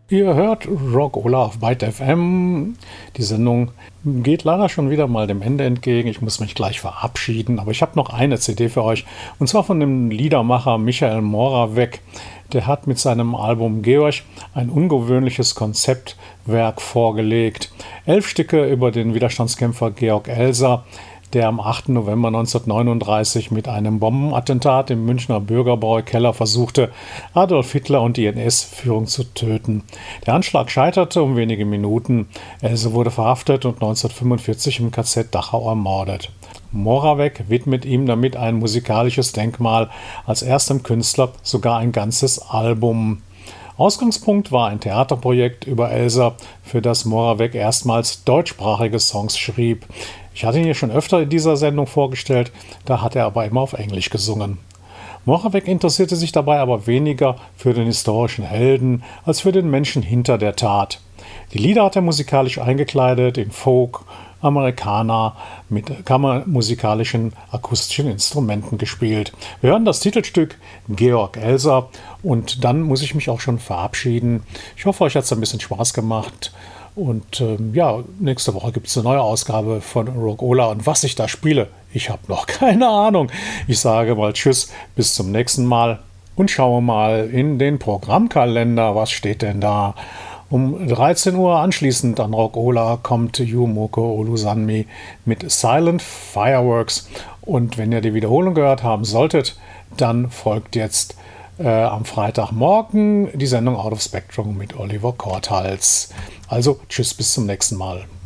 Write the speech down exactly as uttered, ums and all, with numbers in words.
Ihr hört Rockola auf Byte F M. Die Sendung geht leider schon wieder mal dem Ende entgegen. Ich muss mich gleich verabschieden, aber ich habe noch eine C D für euch. Und zwar von dem Liedermacher Michael Moravec. Der hat mit seinem Album Georg ein ungewöhnliches Konzeptwerk vorgelegt. Elf Stücke über den Widerstandskämpfer Georg Elser, der am achten November neunzehnhundertneununddreißig mit einem Bombenattentat im Münchner Bürgerbräukeller versuchte, Adolf Hitler und die N S-Führung zu töten. Der Anschlag scheiterte um wenige Minuten. Elser wurde verhaftet und neunzehnhundertfünfundvierzig im K Z Dachau ermordet. Moravec widmet ihm damit ein musikalisches Denkmal, als erstem Künstler sogar ein ganzes Album. Ausgangspunkt war ein Theaterprojekt über Elser, für das Moravec erstmals deutschsprachige Songs schrieb. Ich hatte ihn hier schon öfter in dieser Sendung vorgestellt, da hat er aber immer auf Englisch gesungen. Moravec interessierte sich dabei aber weniger für den historischen Helden als für den Menschen hinter der Tat. Die Lieder hat er musikalisch eingekleidet in Folk, Amerikaner mit kammermusikalischen akustischen Instrumenten gespielt. Wir hören das Titelstück Georg Elser und dann muss ich mich auch schon verabschieden. Ich hoffe, euch hat es ein bisschen Spaß gemacht. Und ähm, ja, nächste Woche gibt es eine neue Ausgabe von Rockola. Und was ich da spiele, ich habe noch keine Ahnung. Ich sage mal Tschüss, bis zum nächsten Mal und schaue mal in den Programmkalender. Was steht denn da? Um dreizehn Uhr anschließend an Rockola kommt Yumoko Olusanmi mit Silent Fireworks. Und wenn ihr die Wiederholung gehört haben solltet, dann folgt jetzt äh, am Freitagmorgen die Sendung Out of Spectrum mit Oliver Korthals. Also tschüss, bis zum nächsten Mal.